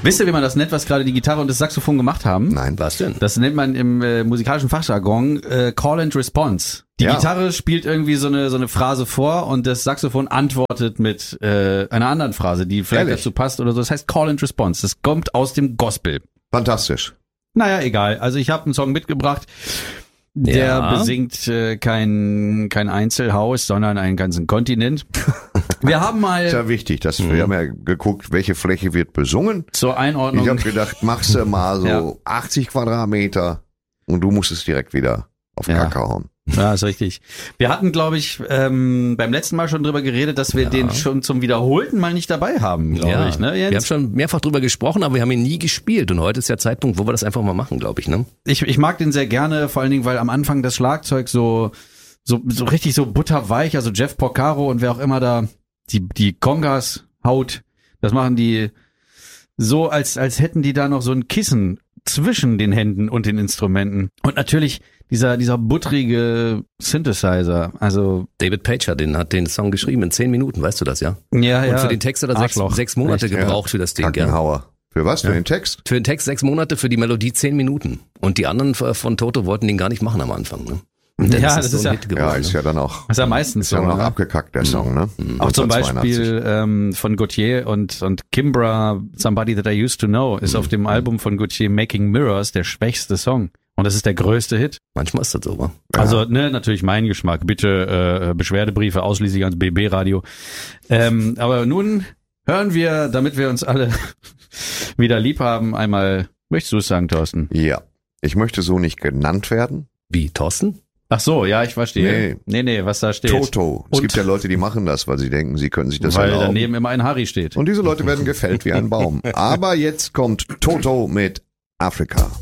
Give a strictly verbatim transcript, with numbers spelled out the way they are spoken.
Wisst ihr, wie man das nennt, was gerade die Gitarre und das Saxophon gemacht haben? Nein, was denn? Das nennt man im äh, musikalischen Fachjargon äh, Call and Response. Die Ja. Gitarre spielt irgendwie so eine so eine Phrase vor und das Saxophon antwortet mit äh, einer anderen Phrase, die vielleicht Ehrlich? dazu passt oder so. Das heißt Call and Response. Das kommt aus dem Gospel. Fantastisch. Naja, egal. Also ich habe einen Song mitgebracht, der Ja. besingt äh, kein kein Einzelhaus, sondern einen ganzen Kontinent. Wir haben mal Ist ja wichtig, dass Mhm. wir haben ja geguckt, welche Fläche wird besungen. zur Einordnung. Ich habe gedacht, machst du mal so Ja. achtzig Quadratmeter und du musst es direkt wieder auf Ja. Kacke hauen. Ja, ist richtig. Wir hatten, glaube ich, ähm, beim letzten Mal schon drüber geredet, dass wir Ja. den schon zum wiederholten Mal nicht dabei haben, glaube Ja, ich. Ne, wir haben Jens? schon mehrfach drüber gesprochen, aber wir haben ihn nie gespielt. Und heute ist der Zeitpunkt, wo wir das einfach mal machen, glaube ich. Ne? Ich, ich mag den sehr gerne, vor allen Dingen, weil am Anfang das Schlagzeug so so so richtig so butterweich, also Jeff Porcaro und wer auch immer da die die Congas haut, das machen die so, als als hätten die da noch so ein Kissen zwischen den Händen und den Instrumenten. Und natürlich dieser dieser buttrige Synthesizer, also David Page hat den, hat den Song geschrieben in zehn Minuten, weißt du das, ja? ja, ja. Und für den Text hat er sechs, Arschloch. sechs Monate Echt, gebraucht für das Ding, gell? Kackenhauer. Für was? Für den Text? Für den Text sechs Monate, für die Melodie zehn Minuten. Und die anderen von Toto wollten den gar nicht machen am Anfang, ne? Und dann Ja, es das ist ein ja- Hit Ja, geworden, ist ne? ja dann auch, ist ja meistens ist ja so, noch ne? abgekackt, der Song, ne? Auch zum neunzehnhundertzweiundachtzig. Beispiel ähm, von Gautier und, und Kimbra, Somebody That I Used to Know, ist auf dem Album von Gautier Making Mirrors der schwächste Song. Und das ist der größte Hit. Manchmal ist das so, wa? Also, ne, natürlich mein Geschmack. Bitte äh, Beschwerdebriefe ausschließlich ans B B-Radio. Ähm, aber nun hören wir, damit wir uns alle wieder lieb haben, einmal, möchtest du es sagen, Thorsten? Ja. Ich möchte so nicht genannt werden. Wie, Thorsten? Ach so, ja, ich verstehe. Nee, nee, was da steht. Toto. Es Und- gibt ja Leute, die machen das, weil sie denken, sie können sich das Weil erlauben. daneben immer ein Harry steht. Und diese Leute werden gefällt wie ein Baum. Aber jetzt kommt Toto mit Afrika.